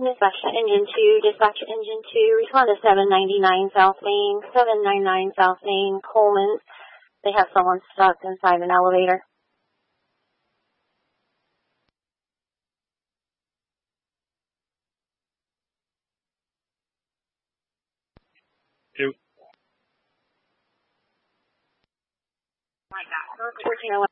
Dispatch Engine 2, Dispatch Engine 2, respond to 799 South Main, 799 South Main, Coleman. They have someone stuck inside an elevator. Two. 1401.